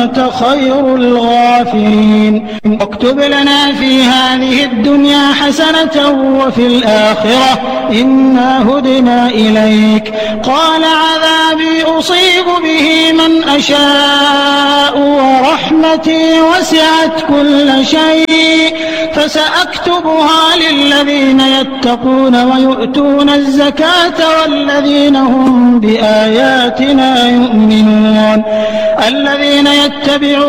أنت خير الغافرين واكتب لنا في هذه الدنيا حسنة وفي الآخرة إنا هدنا إليك قال عذابي أصيب به من أشاء ورحمتي وسعت كل شيء فسأكتبها للذين يتقون ويؤتون الزكاة والذين هم بآياتنا يؤمنون الذين يتبعون